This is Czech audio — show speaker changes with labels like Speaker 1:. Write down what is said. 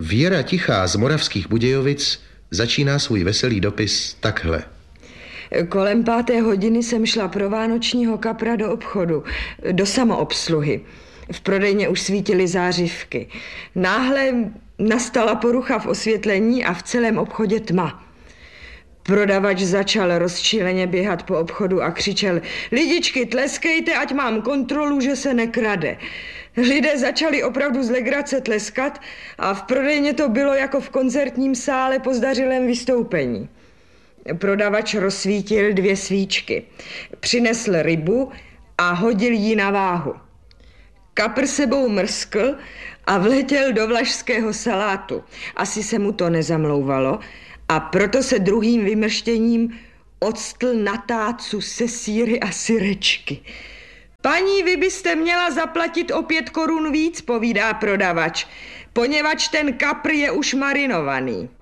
Speaker 1: Věra Tichá z Moravských Budějovic začíná svůj veselý dopis takhle.
Speaker 2: Kolem 5. hodiny jsem šla pro vánočního kapra do obchodu, do samoobsluhy. V prodejně už svítily zářivky. Náhle nastala porucha v osvětlení a v celém obchodě tma. Prodavač začal rozčileně běhat po obchodu a křičel: lidičky, tleskejte, ať mám kontrolu, že se nekrade. Lidé začali opravdu z legrace tleskat a v prodejně to bylo jako v koncertním sále po zdařilém vystoupení. Prodavač rozsvítil 2 svíčky. Přinesl rybu a hodil ji na váhu. Kapr sebou mrskl a vletěl do vlašského salátu. Asi se mu to nezamlouvalo a proto se druhým vymrštěním octl na tácu se sýry a syrečky. Paní, vy byste měla zaplatit o 5 korun víc, povídá prodavač, poněvadž ten kapr je už marinovaný.